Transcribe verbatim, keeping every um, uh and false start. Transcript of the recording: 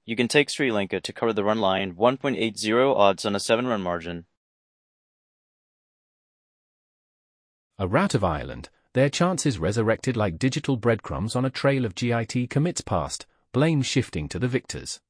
You can take Sri Lanka to cover the run line, one point eight zero odds on a seven-run margin. A rout of Ireland, their chances resurrected like digital breadcrumbs on a trail of G I T commits past, blame shifting to the victors.